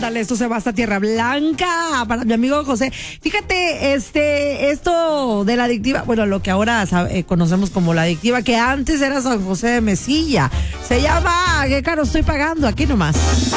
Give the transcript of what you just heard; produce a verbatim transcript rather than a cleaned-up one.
Ándale, esto se va hasta Tierra Blanca para mi amigo José. Fíjate, este, esto de la adictiva, bueno, lo que ahora sabe, eh, conocemos como la adictiva, que antes era San José de Mesilla. Se llama ¿Qué caro estoy pagando? Aquí nomás.